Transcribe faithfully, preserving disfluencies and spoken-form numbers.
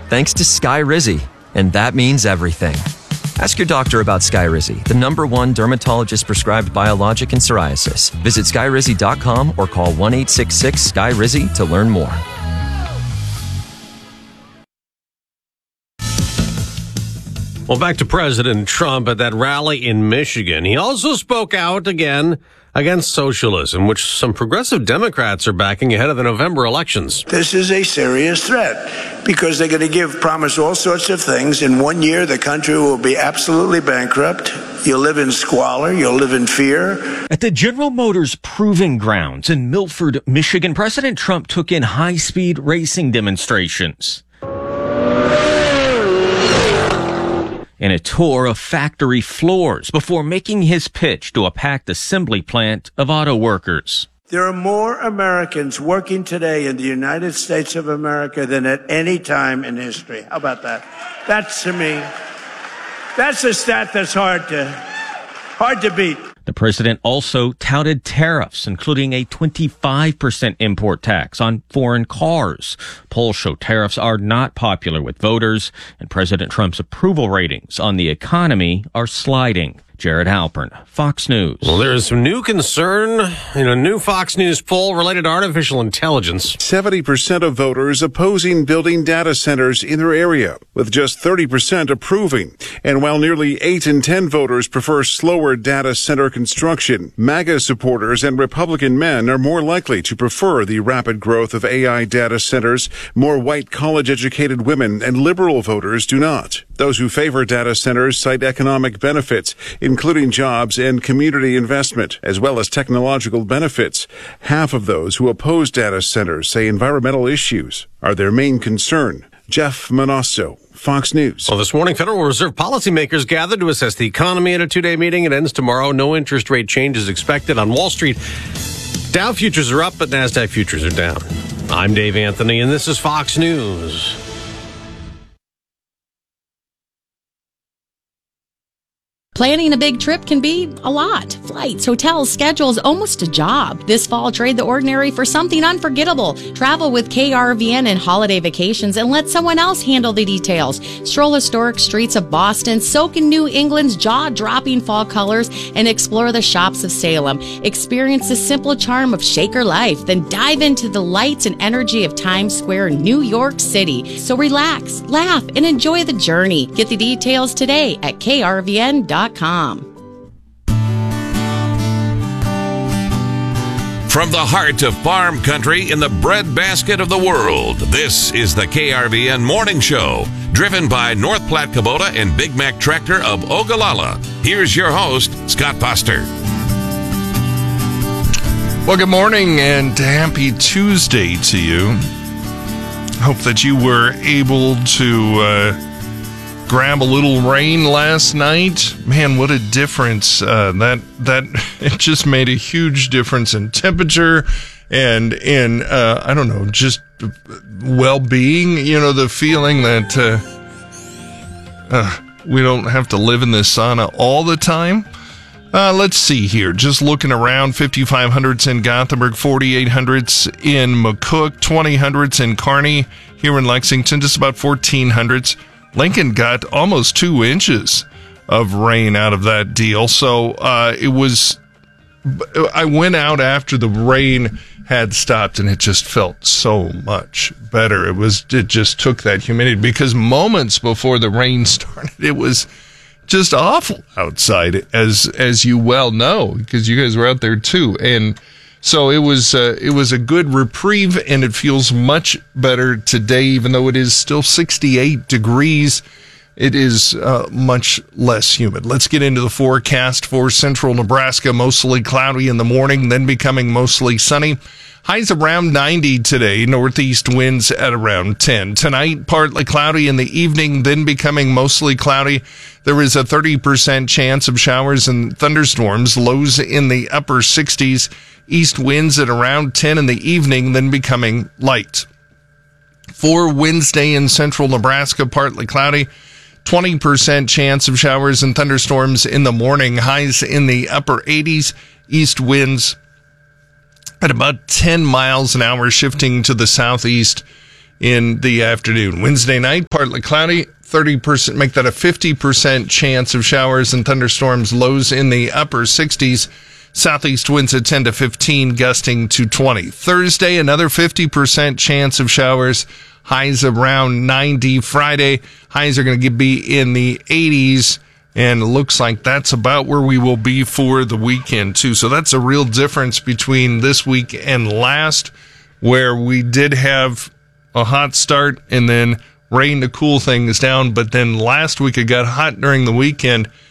thanks to Skyrizi, and that means everything. Ask your doctor about Skyrizi, the number one dermatologist-prescribed biologic in psoriasis. Visit skyrizi dot com or call one eight six six S K Y R I Z I to learn more. Well, back to President Trump at that rally in Michigan. He also spoke out again against socialism, which some progressive Democrats are backing ahead of the November elections. This is a serious threat because they're going to give, promise all sorts of things. In one year, the country will be absolutely bankrupt. You'll live in squalor. You'll live in fear. At the General Motors Proving Grounds in Milford, Michigan, President Trump took in high-speed racing demonstrations and a tour of factory floors before making his pitch to a packed assembly plant of auto workers. There are more Americans working today in the United States of America than at any time in history. How about that? That's, to me, that's a stat that's hard to, hard to beat. The president also touted tariffs, including a twenty-five percent import tax on foreign cars. Polls show tariffs are not popular with voters, and President Trump's approval ratings on the economy are sliding. Jared Halpern, Fox News. Well, there is some new concern in a new Fox News poll related to artificial intelligence. seventy percent of voters opposing building data centers in their area, with just thirty percent approving. And while nearly eight in ten voters prefer slower data center construction, MAGA supporters and Republican men are more likely to prefer the rapid growth of A I data centers. More white college-educated women and liberal voters do not. Those who favor data centers cite economic benefits, including jobs and community investment, as well as technological benefits. Half of those who oppose data centers say environmental issues are their main concern. Jeff Manasso, Fox News. Well, this morning, Federal Reserve policymakers gathered to assess the economy at a two-day meeting. It ends tomorrow. No interest rate change is expected on Wall Street. Dow futures are up, but NASDAQ futures are down. I'm Dave Anthony, and this is Fox News. Planning a big trip can be a lot. Flights, hotels, schedules, almost a job. This fall, trade the ordinary for something unforgettable. Travel with K R V N and holiday vacations and let someone else handle the details. Stroll historic streets of Boston, soak in New England's jaw-dropping fall colors, and explore the shops of Salem. Experience the simple charm of Shaker life, then dive into the lights and energy of Times Square, New York City. So relax, laugh, and enjoy the journey. Get the details today at K R V N dot com. From the heart of farm country in the breadbasket of the world, this is the K R V N Morning Show, driven by North Platte Kubota and Big Mac Tractor of Ogallala. Here's your host, Scott Foster. Well, good morning and happy Tuesday to you. Hope that you were able to uh, grab a little rain last night. Man, what a difference. Uh, that, that, it just made a huge difference in temperature and in, uh, I don't know, just well-being. You know, the feeling that, uh, uh, we don't have to live in this sauna all the time. Uh, let's see here. Just looking around, fifty-five hundreds in Gothenburg, forty-eight hundreds in McCook, twenty hundreds in Kearney. Here in Lexington, just about fourteen hundreds. Lincoln got almost two inches of rain out of that deal. So uh, it was, I went out after the rain had stopped and it just felt so much better. It was, it just took that humidity because moments before the rain started, it was just awful outside, as, as you well know, because you guys were out there too. And so it was, uh, it was a good reprieve, and it feels much better today, even though it is still sixty-eight degrees. It is uh, much less humid. Let's get into the forecast for central Nebraska. Mostly cloudy in the morning, then becoming mostly sunny. Highs around ninety today, northeast winds at around ten. Tonight, partly cloudy in the evening, then becoming mostly cloudy. There is a thirty percent chance of showers and thunderstorms, lows in the upper sixties. East winds at around ten in the evening, then becoming light. For Wednesday in central Nebraska, partly cloudy. twenty percent chance of showers and thunderstorms in the morning. Highs in the upper eighties. East winds at about ten miles an hour, shifting to the southeast in the afternoon. Wednesday night, partly cloudy, thirty percent, make that a fifty percent chance of showers and thunderstorms, lows in the upper sixties. Southeast winds at ten to fifteen, gusting to twenty. Thursday, another fifty percent chance of showers, highs around ninety. Friday, highs are going to be in the eighties, and it looks like that's about where we will be for the weekend, too. So that's a real difference between this week and last, where we did have a hot start and then rain to cool things down, but then last week it got hot during the weekend.